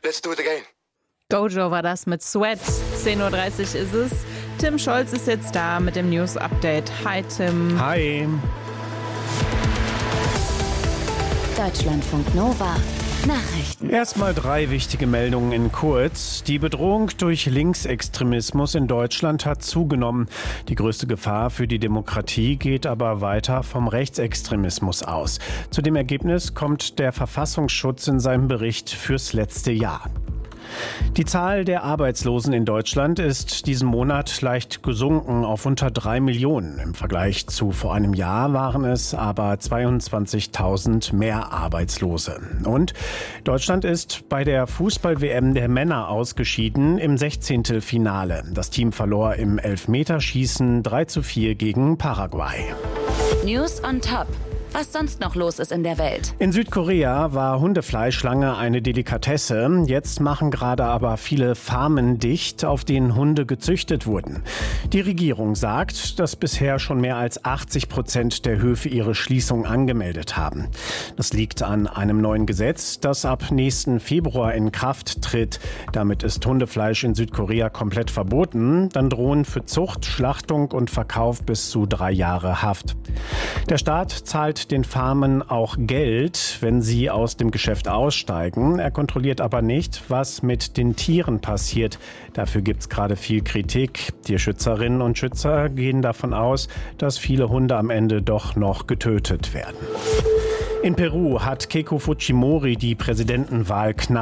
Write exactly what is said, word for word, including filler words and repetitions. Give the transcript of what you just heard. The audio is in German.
Let's do it again. Gojo war das mit Sweat. zehn Uhr dreißig ist es. Tim Scholz ist jetzt da mit dem News-Update. Hi, Tim. Hi. Deutschlandfunk Nova. Nachrichten. Erstmal drei wichtige Meldungen in kurz. Die Bedrohung durch Linksextremismus in Deutschland hat zugenommen. Die größte Gefahr für die Demokratie geht aber weiter vom Rechtsextremismus aus. Zu dem Ergebnis kommt der Verfassungsschutz in seinem Bericht fürs letzte Jahr. Die Zahl der Arbeitslosen in Deutschland ist diesen Monat leicht gesunken auf unter drei Millionen. Im Vergleich zu vor einem Jahr waren es aber zweiundzwanzigtausend mehr Arbeitslose. Und Deutschland ist bei der Fußball-W M der Männer ausgeschieden im Sechzehntelfinale. Das Team verlor im Elfmeterschießen drei zu vier gegen Paraguay. News on Top. Was sonst noch los ist in der Welt. In Südkorea war Hundefleisch lange eine Delikatesse. Jetzt machen gerade aber viele Farmen dicht, auf denen Hunde gezüchtet wurden. Die Regierung sagt, dass bisher schon mehr als achtzig Prozent der Höfe ihre Schließung angemeldet haben. Das liegt an einem neuen Gesetz, das ab nächsten Februar in Kraft tritt. Damit ist Hundefleisch in Südkorea komplett verboten. Dann drohen für Zucht, Schlachtung und Verkauf bis zu drei Jahre Haft. Der Staat zahlt den Farmen auch Geld, wenn sie aus dem Geschäft aussteigen. Er kontrolliert aber nicht, was mit den Tieren passiert. Dafür gibt es gerade viel Kritik. Tierschützerinnen und Schützer gehen davon aus, dass viele Hunde am Ende doch noch getötet werden. In Peru hat Keiko Fujimori die Präsidentenwahl knapp